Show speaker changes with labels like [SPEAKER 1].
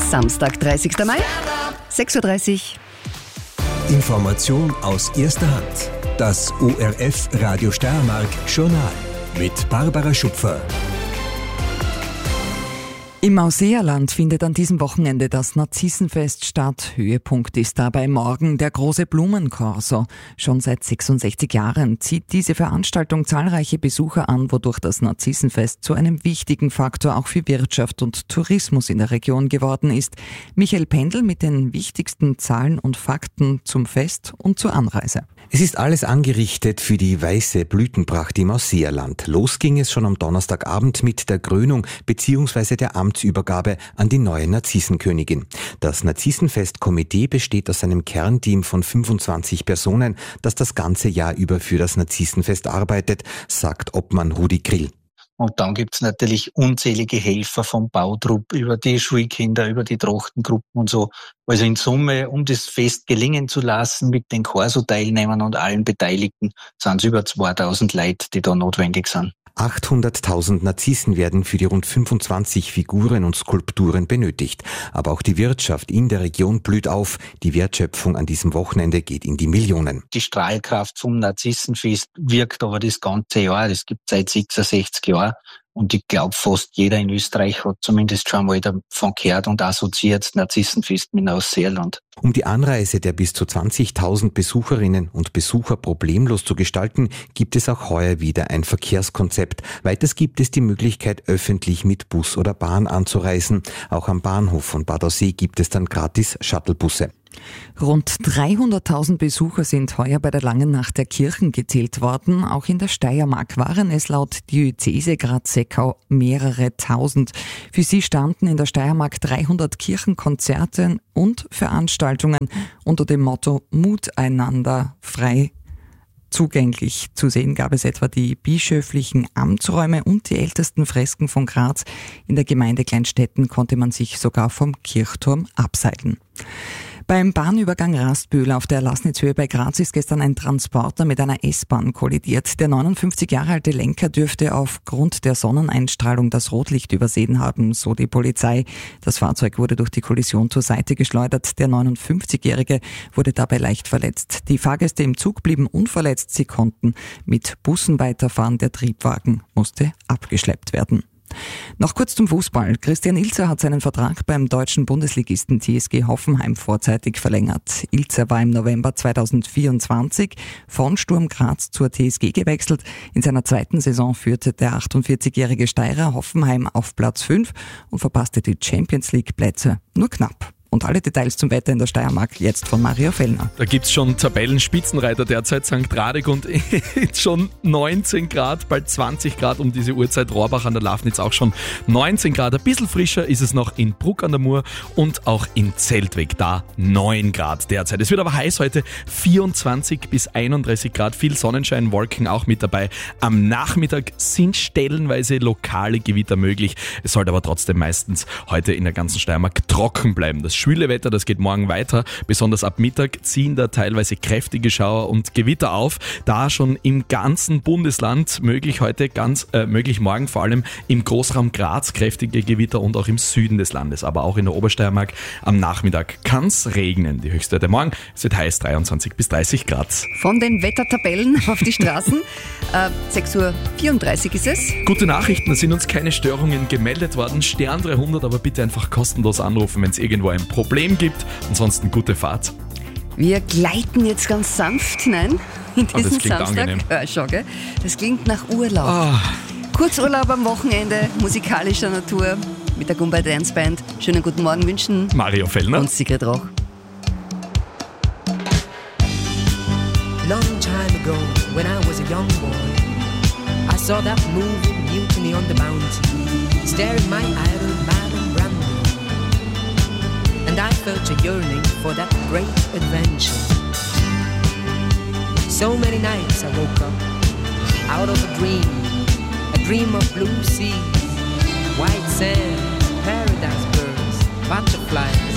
[SPEAKER 1] Samstag, 30. Mai, 6.30 Uhr.
[SPEAKER 2] Information aus erster Hand. Das ORF Radio Steiermark Journal mit Barbara Schupfer.
[SPEAKER 3] Im Ausseerland findet an diesem Wochenende das Narzissenfest statt. Höhepunkt ist dabei morgen der große Blumenkorso. Schon seit 66 Jahren zieht diese Veranstaltung zahlreiche Besucher an, wodurch das Narzissenfest zu einem wichtigen Faktor auch für Wirtschaft und Tourismus in der Region geworden ist. Michael Pendl mit den wichtigsten Zahlen und Fakten zum Fest und zur Anreise.
[SPEAKER 4] Es ist alles angerichtet für die weiße Blütenpracht im Ausseerland. Los ging es schon am Donnerstagabend mit der Krönung bzw. der Amtsübergabe an die neue Narzissenkönigin. Das Narzissenfest-Komitee besteht aus einem Kernteam von 25 Personen, das das ganze Jahr über für das Narzissenfest arbeitet, sagt Obmann Rudi Grill.
[SPEAKER 5] Und dann gibt's natürlich unzählige Helfer vom Bautrupp über die Schulkinder, über die Trachtengruppen und so. Also in Summe, um das Fest gelingen zu lassen, mit den Corso-Teilnehmern und allen Beteiligten, sind es über 2000 Leute, die da notwendig sind.
[SPEAKER 4] 800.000 Narzissen werden für die rund 25 Figuren und Skulpturen benötigt. Aber auch die Wirtschaft in der Region blüht auf. Die Wertschöpfung an diesem Wochenende geht in die Millionen.
[SPEAKER 5] Die Strahlkraft vom Narzissenfest wirkt aber das ganze Jahr. Das gibt es seit 66 Jahren. Und ich glaube, fast jeder in Österreich hat zumindest schon mal davon gehört und assoziiert das Narzissenfest mit Ausseerland.
[SPEAKER 4] Um die Anreise der bis zu 20.000 Besucherinnen und Besucher problemlos zu gestalten, gibt es auch heuer wieder ein Verkehrskonzept. Weiters gibt es die Möglichkeit, öffentlich mit Bus oder Bahn anzureisen. Auch am Bahnhof von Bad Aussee gibt es dann gratis Shuttlebusse.
[SPEAKER 3] Rund 300.000 Besucher sind heuer bei der Langen Nacht der Kirchen gezählt worden. Auch in der Steiermark waren es laut Diözese Graz-Seckau mehrere tausend. Für sie standen in der Steiermark 300 Kirchenkonzerte und Veranstaltungen unter dem Motto Mut einander frei zugänglich. Zu sehen gab es etwa die bischöflichen Amtsräume und die ältesten Fresken von Graz. In der Gemeinde Kleinstetten konnte man sich sogar vom Kirchturm abseilen. Beim Bahnübergang Rastbühl auf der Laßnitzhöhe bei Graz ist gestern ein Transporter mit einer S-Bahn kollidiert. Der 59 Jahre alte Lenker dürfte aufgrund der Sonneneinstrahlung das Rotlicht übersehen haben, so die Polizei. Das Fahrzeug wurde durch die Kollision zur Seite geschleudert. Der 59-Jährige wurde dabei leicht verletzt. Die Fahrgäste im Zug blieben unverletzt. Sie konnten mit Bussen weiterfahren. Der Triebwagen musste abgeschleppt werden. Noch kurz zum Fußball. Christian Ilzer hat seinen Vertrag beim deutschen Bundesligisten TSG Hoffenheim vorzeitig verlängert. Ilzer war im November 2024 von Sturm Graz zur TSG gewechselt. In seiner zweiten Saison führte der 48-jährige Steirer Hoffenheim auf Platz 5 und verpasste die Champions-League-Plätze nur knapp. Und alle Details zum Wetter in der Steiermark jetzt von Mario Fellner.
[SPEAKER 6] Da gibt's schon Tabellenspitzenreiter derzeit, St. Radegund schon 19 Grad, bald 20 Grad um diese Uhrzeit, Rohrbach an der Lafnitz auch schon 19 Grad. Ein bisschen frischer ist es noch in Bruck an der Mur und auch in Zeltweg, da 9 Grad derzeit. Es wird aber heiß heute, 24 bis 31 Grad, viel Sonnenschein, Wolken auch mit dabei. Am Nachmittag sind stellenweise lokale Gewitter möglich. Es sollte aber trotzdem meistens heute in der ganzen Steiermark trocken bleiben. Das schwüle Wetter, das geht morgen weiter. Besonders ab Mittag ziehen da teilweise kräftige Schauer und Gewitter auf. Da schon im ganzen Bundesland, möglich heute, möglich morgen vor allem im Großraum Graz kräftige Gewitter und auch im Süden des Landes. Aber auch in der Obersteiermark am Nachmittag kann es regnen. Die Höchstwerte morgen, es wird heiß, 23 bis 30 Grad.
[SPEAKER 1] Von den Wettertabellen auf die Straßen. 6.34 Uhr ist es.
[SPEAKER 6] Gute Nachrichten, es sind uns keine Störungen gemeldet worden. Stern 300, aber bitte einfach kostenlos anrufen, wenn es irgendwo ein Problem gibt. Ansonsten gute Fahrt.
[SPEAKER 1] Wir gleiten jetzt ganz sanft hinein in diesen
[SPEAKER 6] das klingt
[SPEAKER 1] Samstag.
[SPEAKER 6] angenehm.
[SPEAKER 1] Schau, gell? Das klingt nach Urlaub. Kurzurlaub am Wochenende, musikalischer Natur mit der Gumbay Dance Band. Schönen guten Morgen wünschen
[SPEAKER 6] Mario Fellner
[SPEAKER 1] und Sigrid Roch.
[SPEAKER 7] Long time ago, when I was a young boy, I saw that moving mutiny on the mountain, staring my idol Marlon Brando. And I felt a yearning for that great adventure. So many nights I woke up out of a dream of blue seas, white sand, paradise birds, butterflies,